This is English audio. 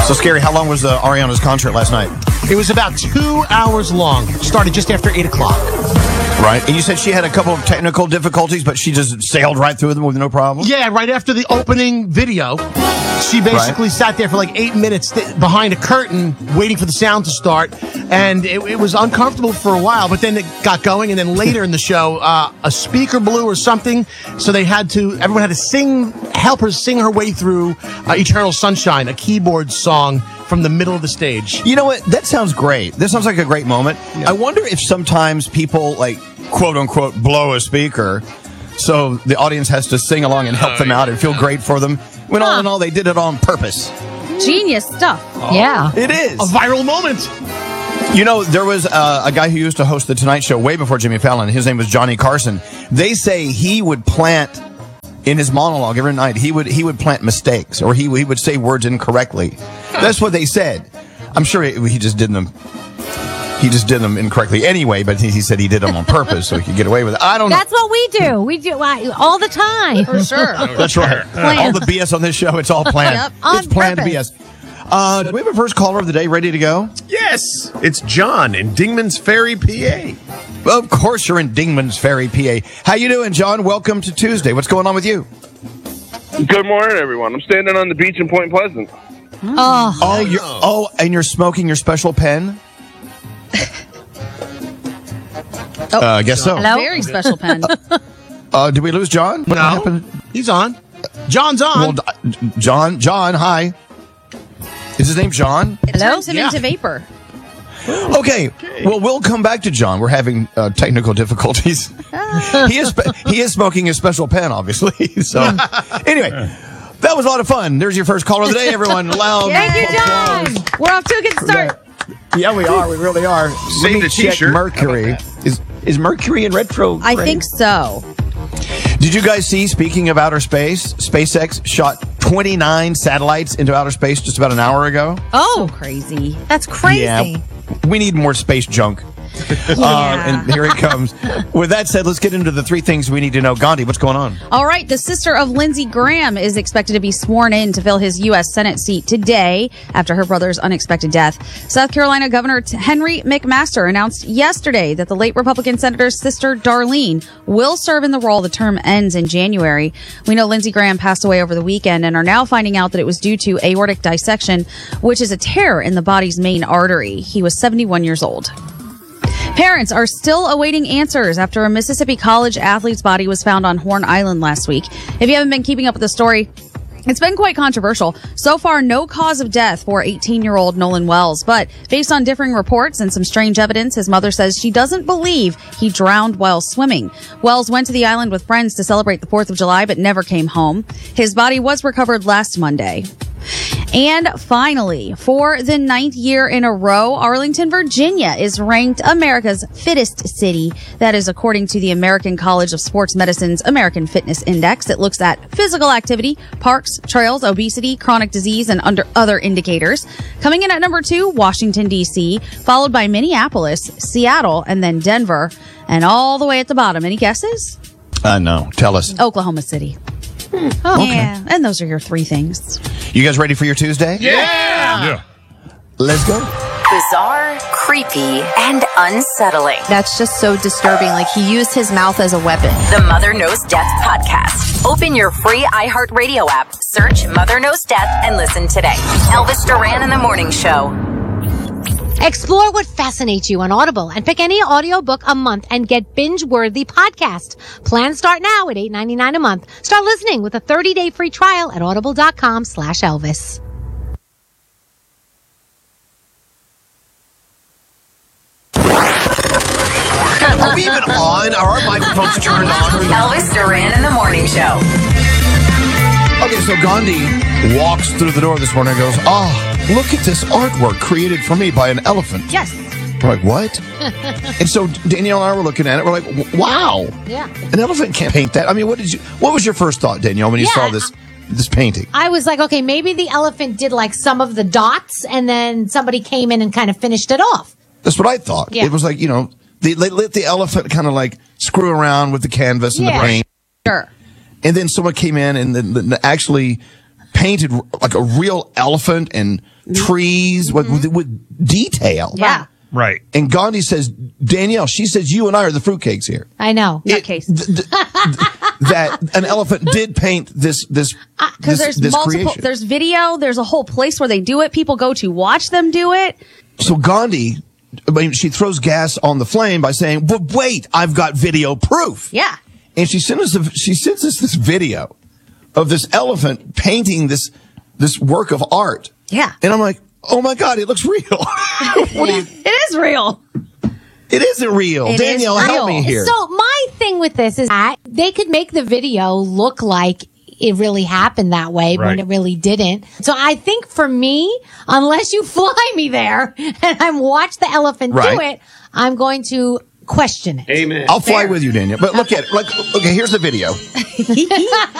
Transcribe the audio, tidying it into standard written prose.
So, Scary, how long was Ariana's concert last night? It was about 2 hours long. Started just after 8 o'clock. Right. And you said she had a couple of technical difficulties, but she just sailed right through them with no problem? Yeah, right after the opening video, she basically sat there for like 8 minutes behind a curtain waiting for the sound to start. And it was uncomfortable for a while, but then it got going. And then later in the show, a speaker blew or something. So everyone had to help her sing her way through Eternal Sunshine, a keyboard song from the middle of the stage. You know what? That sounds great. This sounds like a great moment. Yeah. I wonder if sometimes people, like, quote unquote, blow a speaker, so the audience has to sing along and help them out and feel great for them. When all in all, they did it on purpose. Genius stuff. Yeah. It is. A viral moment. You know, there was a guy who used to host The Tonight Show way before Jimmy Fallon. His name was Johnny Carson. They say he would plant, in his monologue every night, he would plant mistakes, or he would say words incorrectly. That's what they said. I'm sure he just did them. He just did them incorrectly anyway, but he said he did them on purpose so he could get away with it. I don't know. That's what we do. We do all the time. For sure. That's right. All the BS on this show, it's all planned. Yep. It's planned BS. Do we have a first caller of the day ready to go? Yes. It's John in Dingman's Ferry, PA. Well, of course you're in Dingman's Ferry, PA. How you doing, John? Welcome to Tuesday. What's going on with you? Good morning, everyone. I'm standing on the beach in Point Pleasant. And you're smoking your special pen? I guess so. Hello? Very special pen. Did we lose John? What happened? He's on. John's on. Well, John, hi. Is his name Johon? It turns him into vapor. Okay. Well, we'll come back to John. We're having technical difficulties. He is smoking his special pen, obviously. So, anyway, that was a lot of fun. There's your first caller of the day, everyone. Loud. Thank you, John. We're off to a good start. Yeah, we are. We really are. Save the T-shirt. Mercury. Is Mercury in retro? I think so. Did you guys see, speaking of outer space, SpaceX shot 29 satellites into outer space just about an hour ago? Oh, so crazy. That's crazy. Yeah, we need more space junk. And here it comes. With that said, let's get into the three things we need to know. Gandhi, what's going on? All right. The sister of Lindsey Graham is expected to be sworn in to fill his U.S. Senate seat today after her brother's unexpected death. South Carolina Governor Henry McMaster announced yesterday that the late Republican senator's sister, Darlene, will serve in the role. The term ends in January. We know Lindsey Graham passed away over the weekend and are now finding out that it was due to aortic dissection, which is a tear in the body's main artery. He was 71 years old. Parents are still awaiting answers after a Mississippi college athlete's body was found on Horn Island last week. If you haven't been keeping up with the story, it's been quite controversial. So far, no cause of death for 18-year-old Nolan Wells. But based on differing reports and some strange evidence, his mother says she doesn't believe he drowned while swimming. Wells went to the island with friends to celebrate the 4th of July, but never came home. His body was recovered last Monday. And finally, for the 9th year in a row, Arlington, Virginia is ranked America's fittest city. That is according to the American College of Sports Medicine's American Fitness Index. It looks at physical activity, parks, trails, obesity, chronic disease, and other indicators. Coming in at number 2, Washington, D.C., followed by Minneapolis, Seattle, and then Denver. And all the way at the bottom, any guesses? No. Tell us. Oklahoma City. Oh, okay. Yeah, and those are your three things. You guys ready for your Tuesday? Yeah. Let's go. Bizarre, creepy, and unsettling. That's just so disturbing. Like, he used his mouth as a weapon. The Mother Knows Death podcast. Open your free iHeartRadio app, search Mother Knows Death, and listen today. Elvis Duran in the Morning Show. Explore what fascinates you on Audible and pick any audiobook a month and get binge-worthy podcast. Plans start now at $8.99 a month. Start listening with a 30-day free trial at audible.com/Elvis. Are we even on? Are our microphones turned on? Elvis Duran in the Morning Show. Okay, so Gandhi walks through the door this morning and goes, look at this artwork created for me by an elephant. Yes. We're like, what? And so Danielle and I were looking at it. We're like, wow. Yeah. An elephant can't paint that. I mean, what was your first thought, Danielle, when you saw this painting? I was like, okay, maybe the elephant did like some of the dots and then somebody came in and kind of finished it off. That's what I thought. Yeah. It was like, they let the elephant kind of like screw around with the canvas and the paint. Sure. And then someone came in and then actually painted like a real elephant and trees with detail. Yeah. Right. And Gandhi says, Danielle, she says, you and I are the fruitcakes here. I know. Nutcase. That an elephant did paint this Because there's multiple, creation. there's video, there's a whole place where they do it. People go to watch them do it. So Gandhi, I mean, she throws gas on the flame by saying, but wait, I've got video proof. Yeah. And she sends us this video of this elephant painting this work of art. Yeah. And I'm like, oh my God, it looks real. It is real. It isn't real. It Danielle, is real. help me here. So my thing with this is that they could make the video look like it really happened that way when Right. it really didn't. So I think for me, unless you fly me there and I watch the elephant do Right. it, I'm going to question it. Amen. I'll fly with you, Danielle. But look at it. Like, okay, here's the video.